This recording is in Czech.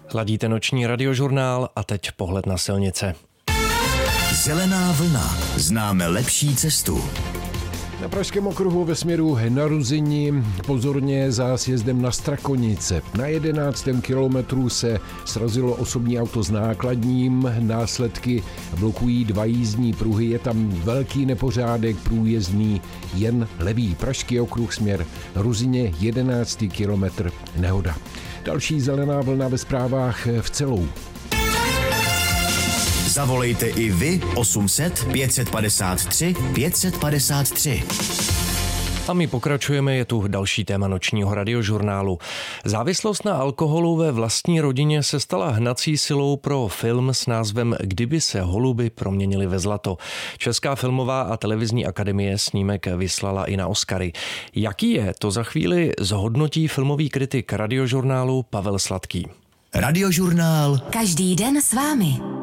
Ladíte noční radiožurnál a teď pohled na silnice. Zelená vlna. Známe lepší cestu. Na Pražském okruhu ve směru na Ruzyni pozorně za sjezdem na Strakonice. Na 11. kilometru se srazilo osobní auto s nákladním, následky blokují 2 jízdní pruhy, je tam velký nepořádek, průjezdný jen levý. Pražský okruh směr Ruzyně, 11. kilometr, nehoda. Další zelená vlna ve zprávách v Celou. Zavolejte i vy 800 553 553. A my pokračujeme, je tu další téma nočního radiožurnálu. Závislost na alkoholu ve vlastní rodině se stala hnací silou pro film s názvem Kdyby se holuby proměnily ve zlato. Česká filmová a televizní akademie snímek vyslala i na Oscary. Jaký je, to za chvíli zhodnotí filmový kritik radiožurnálu Pavel Sladký. Radiožurnál. Každý den s vámi.